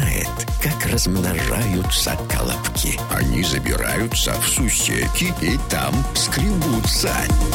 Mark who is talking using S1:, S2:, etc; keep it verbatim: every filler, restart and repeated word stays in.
S1: знает, как размножаются колобки.
S2: Они забираются в сусеки и там скребутся.